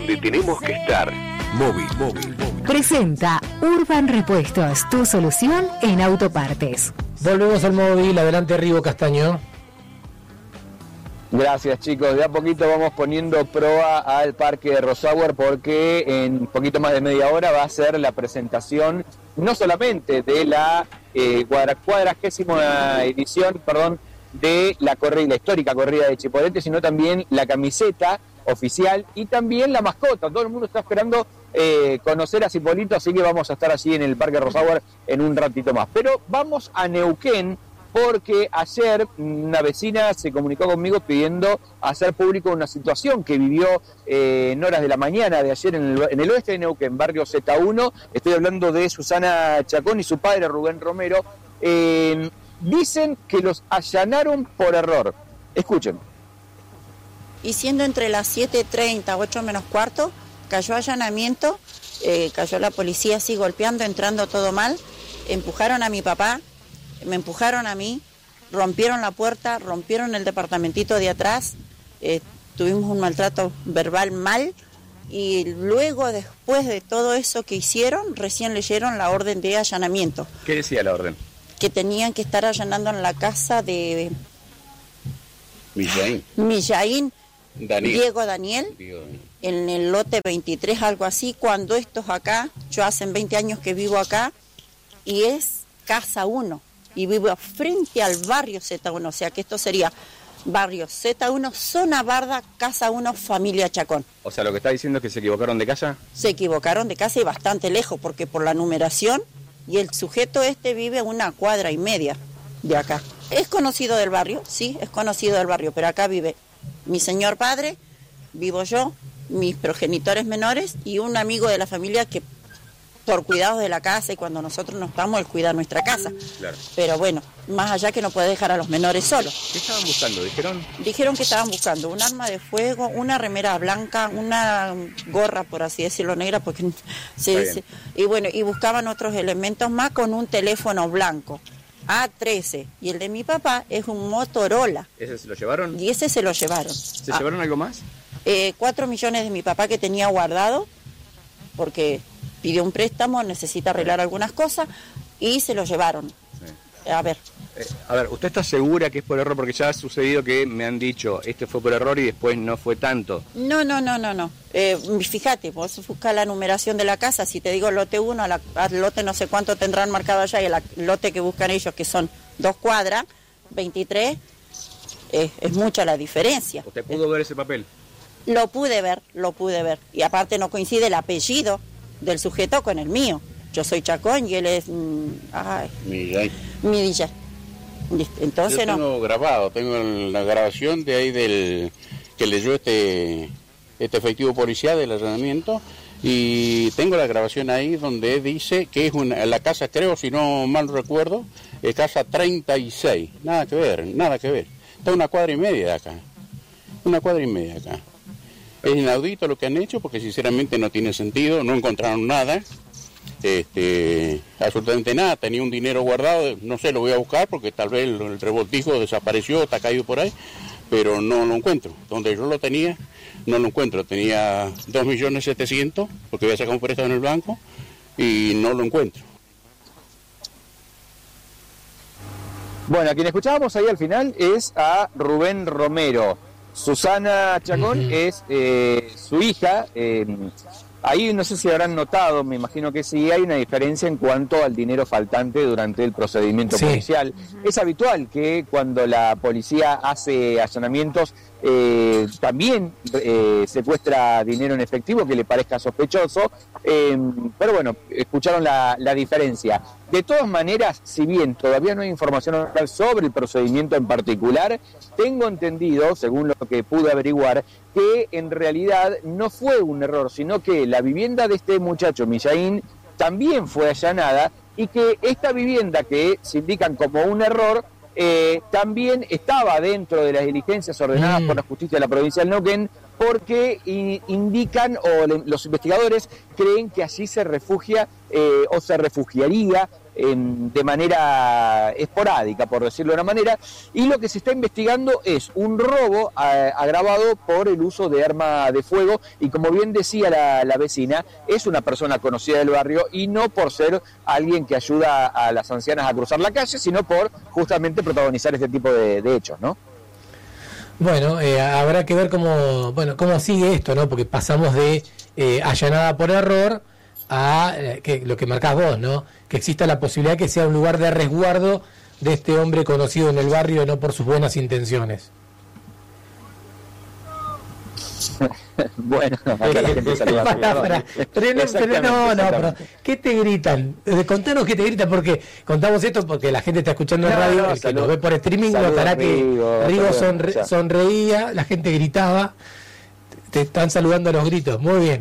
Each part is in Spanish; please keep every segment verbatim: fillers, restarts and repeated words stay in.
donde tenemos que estar. Móvil, móvil, móvil. Presenta Urban Repuestos, tu solución en autopartes. Volvemos al móvil, adelante Rigo Castaño. Gracias chicos, de a poquito vamos poniendo proa al Parque de Rosauer porque en poquito más de media hora va a ser la presentación no solamente de la eh, cuadragésima edición, perdón, de la corrida, la histórica corrida de Chipolete, sino también la camiseta oficial y también la mascota. Todo el mundo está esperando eh, conocer a Cipolito, así que vamos a estar allí en el Parque Rosauer en un ratito más. Pero vamos a Neuquén, porque ayer una vecina se comunicó conmigo pidiendo hacer público una situación que vivió eh, en horas de la mañana de ayer en el, en el oeste de Neuquén, barrio Z uno. Estoy hablando de Susana Chacón y su padre Rubén Romero. Eh, dicen que los allanaron por error. Escuchen. Y siendo entre las siete treinta, ocho menos cuarto, cayó allanamiento, eh, cayó la policía así golpeando, entrando todo mal, empujaron a mi papá, me empujaron a mí, rompieron la puerta, rompieron el departamentito de atrás, eh, tuvimos un maltrato verbal mal y luego después de todo eso que hicieron, recién leyeron la orden de allanamiento. ¿Qué decía la orden? Que tenían que estar allanando en la casa de Millaín. Millaín, Daniel. Diego Daniel, Diego. en el lote veintitrés, algo así, cuando estos acá, yo hace veinte años que vivo acá, y es casa uno. Y vivo frente al barrio Z uno, o sea que esto sería barrio Z uno, zona Barda, casa uno, familia Chacón. O sea, lo que está diciendo es que se equivocaron de casa. Se equivocaron de casa y bastante lejos, porque por la numeración, y el sujeto este vive a una cuadra y media de acá. Es conocido del barrio, sí, es conocido del barrio, pero acá vive mi señor padre, vivo yo, mis progenitores menores y un amigo de la familia que por cuidados de la casa y cuando nosotros nos vamos, él cuida nuestra casa. Claro. Pero bueno, más allá que no puede dejar a los menores solos. ¿Qué estaban buscando? ¿Dijeron? Dijeron que estaban buscando un arma de fuego, una remera blanca, una gorra, por así decirlo, negra, porque se dice. Y bueno, y buscaban otros elementos más con un teléfono blanco, A trece. Y el de mi papá es un Motorola. ¿Ese se lo llevaron? Y ese se lo llevaron. ¿Se ah, llevaron algo más? Eh, cuatro millones de mi papá que tenía guardado, porque pidió un préstamo, necesita arreglar algunas cosas y se lo llevaron. Sí. A ver. Eh, a ver, ¿usted está segura que es por error? Porque ya ha sucedido que me han dicho, este fue por error y después no fue tanto. No, no, no, no, no. Eh, fíjate, vos buscas la numeración de la casa, si te digo lote uno, al lote no sé cuánto tendrán marcado allá y el lote que buscan ellos, que son dos cuadras, veintitrés, eh, es mucha la diferencia. ¿Usted pudo eh, ver ese papel? Lo pude ver, lo pude ver. Y aparte no coincide el apellido del sujeto con el mío. Yo soy Chacón y él es mmm, ay, Millaín. Millaín. Entonces yo tengo no. grabado, tengo la grabación de ahí del que leyó este este efectivo policial del allanamiento y tengo la grabación ahí donde dice que es una, la casa, creo, si no mal recuerdo, es casa treinta y seis. Nada que ver, nada que ver. Está una cuadra y media de acá. Una cuadra y media de acá. Es inaudito lo que han hecho porque sinceramente no tiene sentido, no encontraron nada, este, absolutamente nada, tenía un dinero guardado, no sé, lo voy a buscar porque tal vez el, el revoltijo desapareció, está caído por ahí, pero no lo encuentro. Donde yo lo tenía, no lo encuentro, tenía dos millones setecientos porque había sacado un préstamo en el banco y no lo encuentro. Bueno, a quien escuchábamos ahí al final es a Rubén Romero. Susana Chacón uh-huh. es eh, su hija. Eh, ahí no sé si habrán notado, me imagino que sí, hay una diferencia en cuanto al dinero faltante durante el procedimiento sí. policial. Uh-huh. Es habitual que cuando la policía hace allanamientos eh, también eh, secuestra dinero en efectivo que le parezca sospechoso, eh, pero bueno, escucharon la, la diferencia. De todas maneras, si bien todavía no hay información sobre el procedimiento en particular, tengo entendido, según lo que pude averiguar, que en realidad no fue un error, sino que la vivienda de este muchacho, Millaín, también fue allanada y que esta vivienda que se indican como un error, eh, también estaba dentro de las diligencias ordenadas mm. por la justicia de la provincia del Neuquén porque i- indican, o le- los investigadores creen que allí se refugia eh, o se refugiaría eh, de manera esporádica, por decirlo de una manera, y lo que se está investigando es un robo a- agravado por el uso de arma de fuego, y como bien decía la, la vecina, es una persona conocida del barrio, y no por ser alguien que ayuda a las ancianas a cruzar la calle, sino por justamente protagonizar este tipo de, de hechos, ¿no? Bueno, eh, habrá que ver cómo, bueno, cómo sigue esto, ¿no? Porque pasamos de eh, allanada por error a eh, que, lo que marcás vos, ¿no? Que exista la posibilidad que sea un lugar de resguardo de este hombre conocido en el barrio, no por sus buenas intenciones. Bueno, acá la gente saluda. Pará, pará. Pero no, pero no, no, pero ¿qué te gritan? Eh, Contanos qué te gritan, porque contamos esto porque la gente está escuchando en No, radio, no, el que salud- nos ve por streaming saludos, notará que Rigo, Rigo saludos, sonre- ya. sonreía, la gente gritaba, te están saludando a los gritos, muy bien.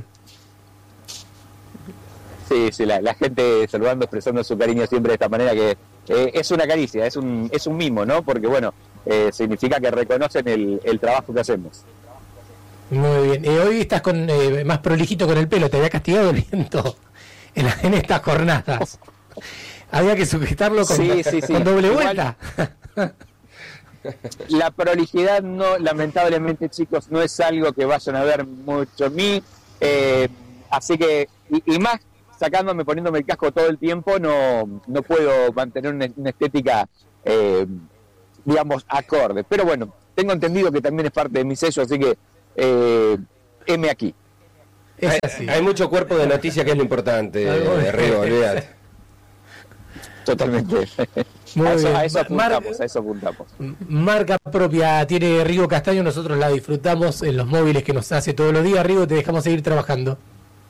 Sí, sí, la, la gente saludando, expresando su cariño siempre de esta manera, que eh, es una caricia, es un, es un mimo, ¿no? Porque, bueno, eh, significa que reconocen el, el trabajo que hacemos. Muy bien. Eh, hoy estás con eh, más prolijito con el pelo, te había castigado el viento en, la- en estas jornadas. Había que sujetarlo con, Sí, sí, sí. con doble Igual- vuelta. La prolijidad, no, lamentablemente, chicos, no es algo que vayan a ver mucho en mí, eh, así que, y, y más sacándome, poniéndome el casco todo el tiempo, no, no puedo mantener una, una estética, eh, digamos, acorde. Pero bueno, tengo entendido que también es parte de mi sello, así que, eh, heme aquí. Es Hay, así. hay mucho cuerpo de noticia que es lo importante, Algo de- eh, Rigo, olvídate. Totalmente. Muy a, eso, bien. a eso Mar- apuntamos, a eso apuntamos. Marca propia tiene Rigo Castaño, nosotros la disfrutamos en los móviles que nos hace todos los días. Rigo, te dejamos seguir trabajando.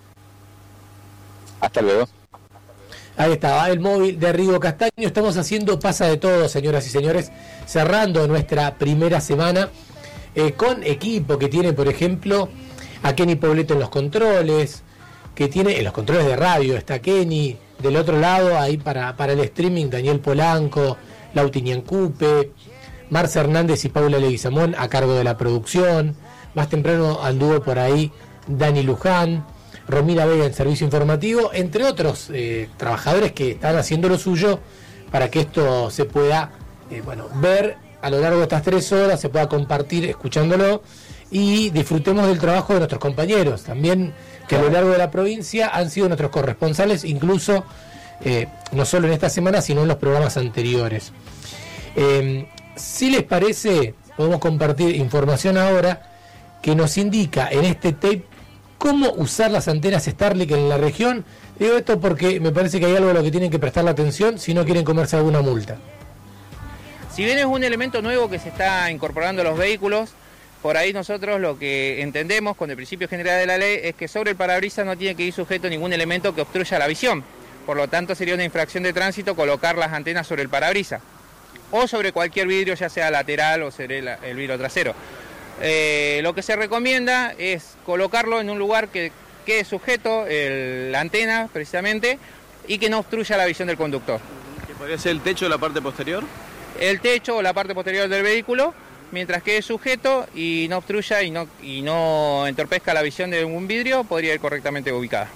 Hasta luego. Ahí estaba el móvil de Rigo Castaño. Estamos haciendo Pasa de Todo, señoras y señores, cerrando nuestra primera semana eh, con equipo que tiene, por ejemplo, a Kenny Pobleto en los controles, que tiene en los controles de radio, está Kenny. Del otro lado, ahí para, para el streaming, Daniel Polanco, Lauti Ñancupe, Marce Hernández y Paula Leguizamón a cargo de la producción. Más temprano anduvo por ahí Dani Luján, Romina Vega en servicio informativo, entre otros eh, trabajadores que están haciendo lo suyo para que esto se pueda eh, bueno, ver a lo largo de estas tres horas, se pueda compartir escuchándolo y disfrutemos del trabajo de nuestros compañeros también, que a lo largo de la provincia han sido nuestros corresponsales, incluso eh, no solo en esta semana, sino en los programas anteriores. Eh, si les parece, podemos compartir información ahora que nos indica en este tape cómo usar las antenas Starlink en la región. Digo esto porque me parece que hay algo a lo que tienen que prestar la atención si no quieren comerse alguna multa. Si bien es un elemento nuevo que se está incorporando a los vehículos, por ahí nosotros lo que entendemos con el principio general de la ley es que sobre el parabrisas no tiene que ir sujeto ningún elemento que obstruya la visión. Por lo tanto, sería una infracción de tránsito colocar las antenas sobre el parabrisas o sobre cualquier vidrio, ya sea lateral o sobre el, el vidrio trasero. Eh, lo que se recomienda es colocarlo en un lugar que quede sujeto el, la antena precisamente y que no obstruya la visión del conductor. ¿Que podría ser el techo de la parte posterior? El techo o la parte posterior del vehículo, mientras quede sujeto y no obstruya y no, y no entorpezca la visión de un vidrio, podría ir correctamente ubicada.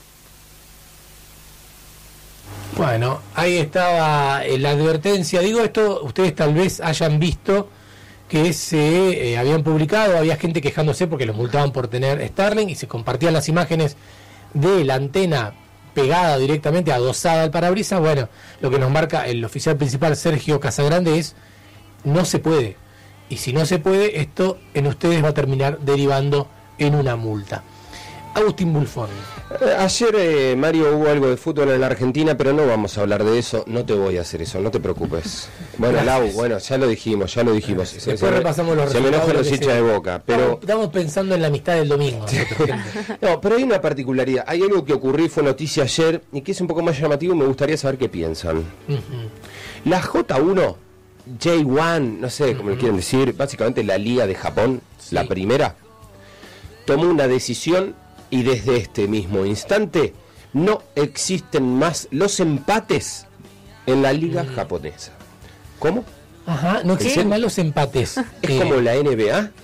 Bueno, ahí estaba eh, la advertencia. Digo esto, ustedes tal vez hayan visto que se eh, habían publicado, había gente quejándose porque los multaban por tener Starlink y se compartían las imágenes de la antena pegada directamente, adosada al parabrisas. Bueno, lo que nos marca el oficial principal Sergio Casagrande es no se puede. Y si no se puede, esto en ustedes va a terminar derivando en una multa. Agustín Bulfón. Eh, Ayer, eh, Mario, hubo algo de fútbol en la Argentina, pero no vamos a hablar de eso. No te voy a hacer eso, no te preocupes. Bueno, Gracias. Lau, bueno, ya lo dijimos, ya lo dijimos. Se- Después se me- repasamos los Se me enojan resultados, los lo que hinchas sea. de Boca, pero... Estamos, estamos pensando en la amistad del domingo. nosotros, gente. No, pero hay una particularidad. Hay algo que ocurrió y fue noticia ayer y que es un poco más llamativo y me gustaría saber qué piensan. Ujú. La J uno, J uno, no sé cómo le quieren decir, básicamente la Liga de Japón, Sí. la primera, tomó una decisión y desde este mismo instante no existen más los empates en la Liga japonesa. ¿Cómo? Ajá, no existen serio? más los empates. Es Eh, como la N B A.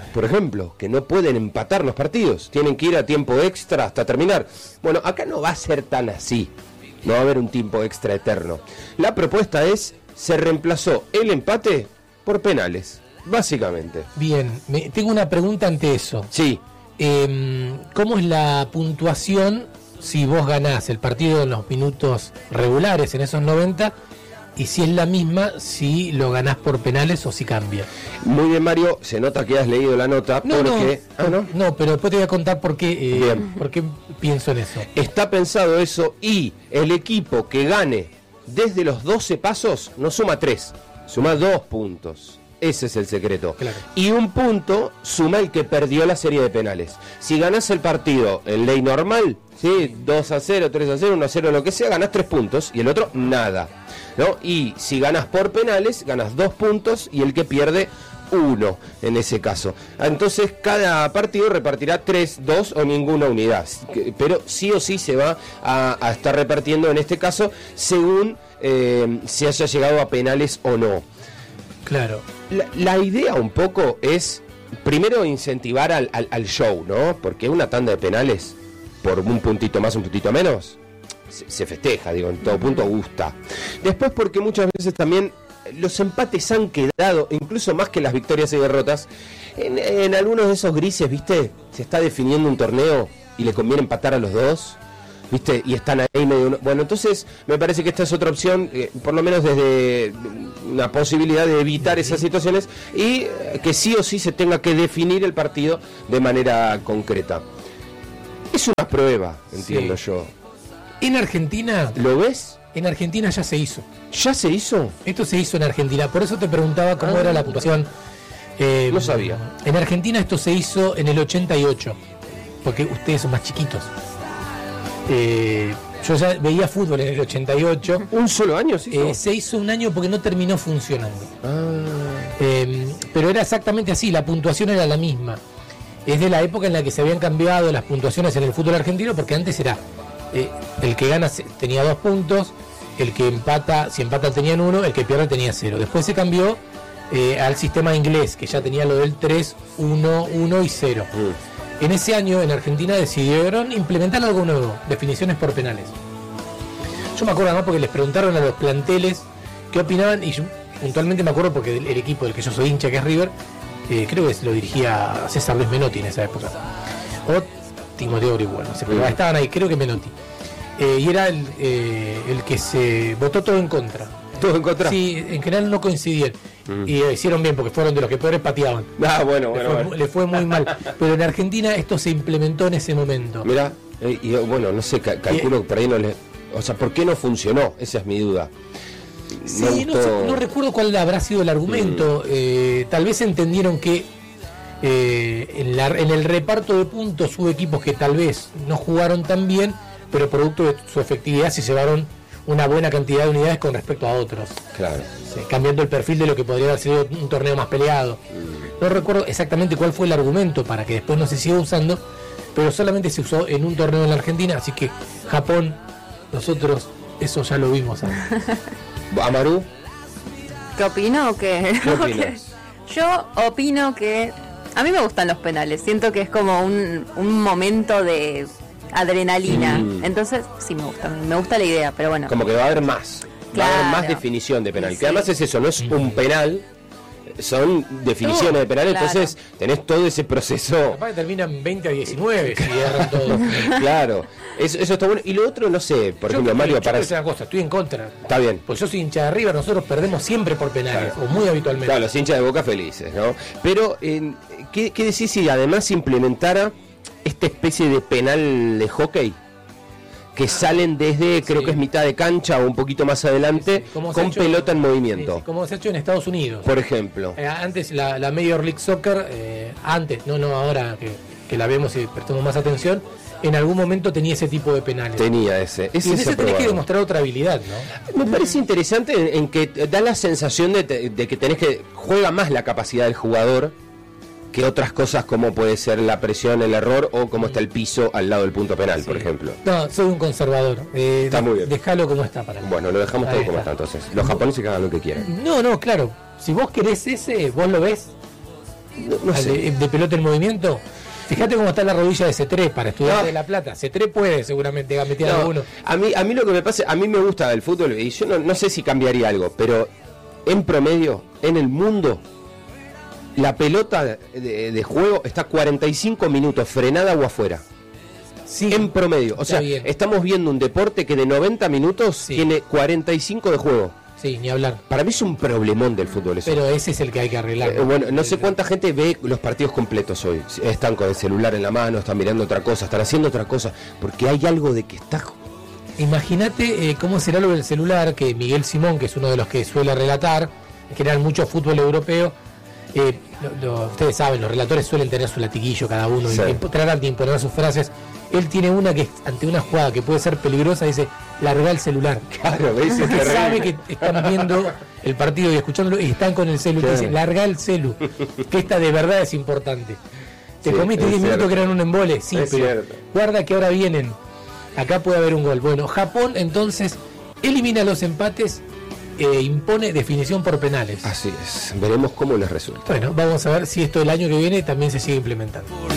por ejemplo, que no pueden empatar los partidos, tienen que ir a tiempo extra hasta terminar. Bueno, acá no va a ser tan así, no va a haber un tiempo extra eterno. La propuesta es, se reemplazó el empate por penales, básicamente. Bien, me, tengo una pregunta ante eso. Sí. Eh, ¿Cómo es la puntuación si vos ganás el partido en los minutos regulares, en esos noventa, y si es la misma si lo ganás por penales o si cambia? Muy bien, Mario, se nota que has leído la nota, no, porque... No, ah, ¿no? no, pero después te voy a contar por qué, eh, bien. por qué pienso en eso. Está pensado eso, y el equipo que gane desde los doce pasos no suma tres, suma dos puntos. Ese es el secreto. Claro. Y un punto suma el que perdió la serie de penales. Si ganás el partido en ley normal, ¿sí? dos a cero, tres a cero, uno a cero, lo que sea, ganás tres puntos y el otro nada, ¿no? Y si ganás por penales, ganás dos puntos y el que pierde uno en ese caso. Entonces cada partido repartirá tres, dos o ninguna unidad. Pero sí o sí se va a, a estar repartiendo en este caso según eh, se haya llegado a penales o no. Claro. La, la idea un poco es, primero, incentivar al, al, al show, ¿no? Porque una tanda de penales, por un puntito más, un puntito menos, se, se festeja, digo, en todo punto gusta. Después porque muchas veces también los empates han quedado, incluso más que las victorias y derrotas, en, en algunos de esos grises, ¿viste? Se está definiendo un torneo y le conviene empatar a los dos, ¿viste? Y están ahí medio... Bueno, entonces me parece que esta es otra opción, eh, por lo menos desde una posibilidad de evitar esas situaciones y eh, que sí o sí se tenga que definir el partido de manera concreta. Es una prueba, entiendo sí. yo. En Argentina... ¿Lo ves? En Argentina ya se hizo. ¿Ya se hizo? Esto se hizo en Argentina, por eso te preguntaba cómo ah, era la puntuación. Eh, no sabía. En Argentina esto se hizo en el ochenta y ocho, porque ustedes son más chiquitos. Eh, yo ya veía fútbol en el ochenta y ocho. ¿Un solo año se hizo? Eh, se hizo un año porque no terminó funcionando. Ah. Eh, pero era exactamente así, la puntuación era la misma. Es de la época en la que se habían cambiado las puntuaciones en el fútbol argentino, porque antes era eh, el que gana tenía dos puntos, el que empata, si empata tenían uno, el que pierde tenía cero. Después se cambió eh, al sistema inglés, que ya tenía lo del tres, uno, uno y cero. Mm. En ese año en Argentina decidieron implementar algo nuevo, definiciones por penales. Yo me acuerdo además porque les preguntaron a los planteles qué opinaban, y yo puntualmente me acuerdo porque el, el equipo del que yo soy hincha, que es River, eh, creo que lo dirigía César Luis Menotti en esa época, o Timoteo Orihuela, no sé, pero estaban ahí, creo que Menotti, eh, y era el, eh, el que se votó todo en contra. ¿Todo en contra? Sí, en general no coincidían. Mm. Y eh, hicieron bien porque fueron de los que peores pateaban. Ah, bueno, bueno. Le fue, bueno. le fue muy mal. Pero en Argentina esto se implementó en ese momento. Mirá, eh, y bueno, no sé, ca calculo que por ahí no le... O sea, ¿por qué no funcionó? Esa es mi duda. Sí, no, sé, no recuerdo cuál habrá sido el argumento. Mm. Eh, tal vez entendieron que eh, en, la, en el reparto de puntos hubo equipos que tal vez no jugaron tan bien, pero producto de su efectividad se llevaron una buena cantidad de unidades con respecto a otros. Claro. Sí, cambiando el perfil de lo que podría haber sido un torneo más peleado. Mm. No recuerdo exactamente cuál fue el argumento para que después no se siga usando, pero solamente se usó en un torneo en la Argentina, así que Japón, nosotros, eso ya lo vimos. Amaru, ¿qué opino? ¿Qué? ¿Qué opinas? Yo opino que a mí me gustan los penales, siento que es como un, un momento de adrenalina, mm. entonces sí me gusta, me gusta la idea, pero bueno. Como que va a haber más, claro. va a haber más definición de penal, sí. que además es eso, no es un penal, son definiciones uh, de penal, claro. Entonces tenés todo ese proceso. Capaz que terminan veinte a diecinueve si agarran todo. Claro, eso, eso está bueno. Y lo otro, no sé, por yo ejemplo, Mario, yo para... Yo una cosa, estoy en contra. Está bien. Pues yo soy hincha de River, nosotros perdemos siempre por penales, claro. o muy habitualmente. Claro, los hinchas de Boca felices, ¿no? Pero, eh, ¿qué, qué decís si además implementara esta especie de penal de hockey? Que salen desde, creo sí. que es mitad de cancha o un poquito más adelante, sí, sí. con hecho, pelota en movimiento. Sí, sí. Como se ha hecho en Estados Unidos. Por ejemplo. Eh, antes la, la Major League Soccer, eh, antes, no no ahora que, que la vemos y prestamos más atención, en algún momento tenía ese tipo de penales. Tenía ese. ese y en ese tenés que demostrar otra habilidad, ¿no? Me parece interesante en, en que da la sensación de, de que tenés que... Juega más la capacidad del jugador que otras cosas como puede ser la presión, el error o cómo está el piso al lado del punto penal, sí. por ejemplo. No, soy un conservador. Eh, está muy bien. Déjalo como está para mí. Bueno, lo dejamos Ahí todo está. como está entonces. Los japoneses que hagan lo que quieran. No, no, claro. Si vos querés ese, vos lo ves no sé. de, de pelota en movimiento. Fíjate cómo está la rodilla de C tres para estudiar no. de La Plata. C tres puede seguramente gambetear no, alguno. A mí, a mí lo que me pasa, a mí me gusta el fútbol y yo no, no sé si cambiaría algo, pero en promedio, en el mundo, la pelota de, de juego está cuarenta y cinco minutos frenada o afuera. Sí, en promedio. O sea, bien. Estamos viendo un deporte que de noventa minutos sí. tiene cuarenta y cinco de juego. Sí, ni hablar. Para mí es un problemón del fútbol eso. Pero ese es el que hay que arreglar. Eh, bueno, no sé cuánta gente ve los partidos completos hoy. Están con el celular en la mano, están mirando otra cosa, están haciendo otra cosa, porque hay algo de que está... Imagínate eh, cómo será lo del celular, que Miguel Simón, que es uno de los que suele relatar, en general mucho fútbol europeo, eh, lo, lo, ustedes saben, los relatores suelen tener su latiguillo cada uno, sí. y tratan de imponer sus frases. Él tiene una que ante una jugada que puede ser peligrosa dice, larga el celular. Claro, ¿ves? Porque sabe que están viendo el partido y escuchándolo y están con el celu. Claro. Y dice, larga el celu, que esta de verdad es importante. Te sí, comiste diez minutos que eran un embole, sí, es pero cierto. Guarda que ahora vienen. Acá puede haber un gol. Bueno, Japón entonces elimina los empates e impone definición por penales. Así es, veremos cómo les resulta. Bueno, vamos a ver si esto el año que viene también se sigue implementando.